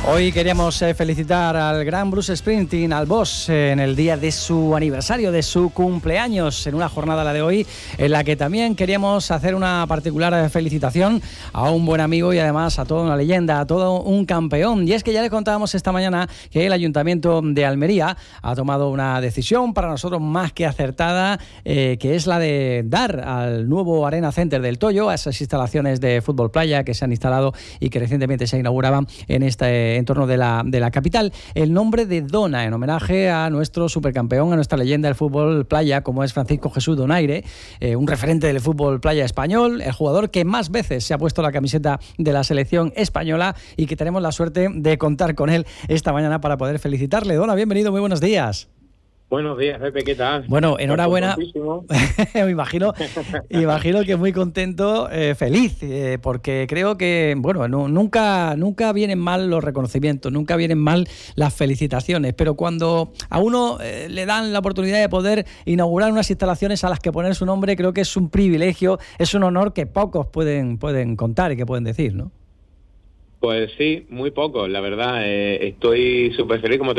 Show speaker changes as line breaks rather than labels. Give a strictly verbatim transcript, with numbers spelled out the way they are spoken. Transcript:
Hoy queríamos eh, felicitar al gran Bruce Springsteen, al boss, eh, en el día de su aniversario, de su cumpleaños, en una jornada, la de hoy, en la que también queríamos hacer una particular felicitación a un buen amigo y además a toda una leyenda, a todo un campeón. Y es que ya le contábamos esta mañana que el Ayuntamiento de Almería ha tomado una decisión para nosotros más que acertada, eh, que es la de dar al nuevo Arena Center del Toyo, a esas instalaciones de fútbol playa que se han instalado y que recientemente se inauguraban en este entorno de la, de la capital, el nombre de Dona, en homenaje a nuestro supercampeón, a nuestra leyenda del fútbol playa, como es Francisco Jesús Donaire, eh, un referente del fútbol playa español, el jugador que más veces se ha puesto la camiseta de la selección española y que tenemos la suerte de contar con él esta mañana para poder felicitarle. Dona, bienvenido, muy buenos días.
Buenos días, Pepe, ¿qué tal?
Bueno, enhorabuena. me imagino, imagino que muy contento, eh, feliz, eh, porque creo que, bueno, no, nunca, nunca vienen mal los reconocimientos, nunca vienen mal las felicitaciones, pero cuando a uno eh, le dan la oportunidad de poder inaugurar unas instalaciones a las que poner su nombre, creo que es un privilegio, es un honor que pocos pueden, pueden contar y que pueden decir, ¿no?
Pues sí, muy pocos, la verdad. Eh, estoy súper feliz, como te